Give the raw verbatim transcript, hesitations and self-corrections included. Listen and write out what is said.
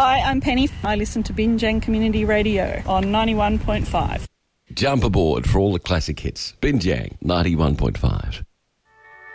Hi, I'm Penny. I listen to Binjang Community Radio on ninety-one point five. Jump aboard for all the classic hits. Binjang, ninety-one point five.